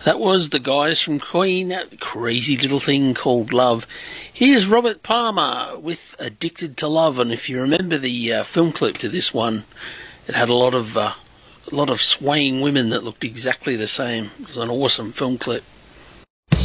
That was the guys from Queen, Crazy Little Thing Called Love. Here's Robert Palmer with Addicted to Love, and if you remember the film clip to this one, it had a lot of swaying women that looked exactly the same. It was an awesome film clip.